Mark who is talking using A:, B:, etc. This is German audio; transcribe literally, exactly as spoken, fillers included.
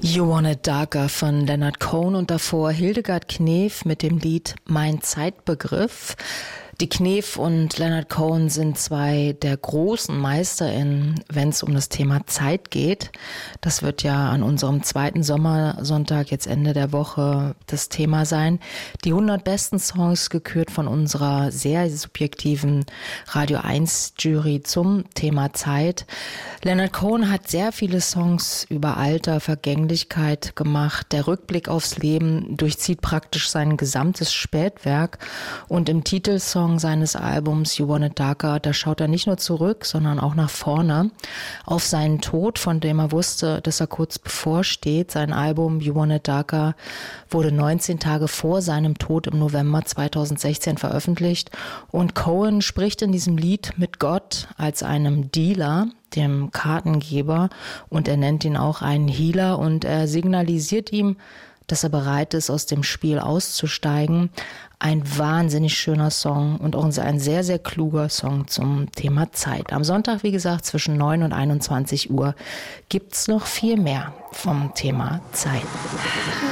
A: You Want It Darker von Leonard Cohen und davor Hildegard Knef mit dem Lied Mein Zeitbegriff. Die Knef und Leonard Cohen sind zwei der großen MeisterInnen, wenn es um das Thema Zeit geht. Das wird ja an unserem zweiten Sommersonntag, jetzt Ende der Woche, das Thema sein. Die hundert besten Songs gekürt von unserer sehr subjektiven Radio eins Jury zum Thema Zeit. Leonard Cohen hat sehr viele Songs über Alter, Vergänglichkeit gemacht. Der Rückblick aufs Leben durchzieht praktisch sein gesamtes Spätwerk. Und im Titelsong seines Albums You Want It Darker, da schaut er nicht nur zurück, sondern auch nach vorne auf seinen Tod, von dem er wusste, dass er kurz bevorsteht. Sein Album You Want It Darker wurde neunzehn Tage vor seinem Tod im November zweitausendsechzehn veröffentlicht. Und Cohen spricht in diesem Lied mit Gott als einem Dealer, dem Kartengeber, und er nennt ihn auch einen Healer und er signalisiert ihm, dass er bereit ist, aus dem Spiel auszusteigen. Ein wahnsinnig schöner Song und auch ein sehr, sehr kluger Song zum Thema Zeit. Am Sonntag, wie gesagt, zwischen neun und einundzwanzig Uhr gibt's noch viel mehr vom Thema Zeit.